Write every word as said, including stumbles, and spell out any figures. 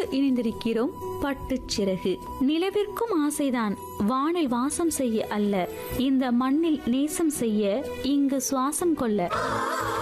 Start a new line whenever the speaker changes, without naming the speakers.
இணைந்திருக்கிறோம். பட்டுச்சிறகு. நிலவிற்கும் ஆசைதான் வானில் வாசம் செய்ய அல்ல, இந்த மண்ணில் நேசம் செய்ய, இங்கு சுவாசம் கொள்ள.